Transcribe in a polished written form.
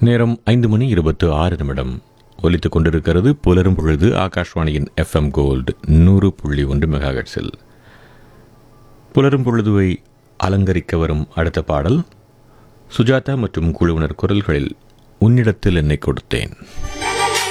நேரம் 5:26 ஒலித்துக் கொண்டிருக்கிறது. புலரும் பொழுது ஆகாஷ்வாணியின் FM கோல்டு 100.1 மெகாஹெர்ட்ஸில். புலரும் பொழுதுவை அலங்கரிக்க வரும் அடுத்த பாடல் சுஜாதா மற்றும் குழுவினர் குரல்களில் உன்னிடத்தில் என்னை கொடுத்தேன்.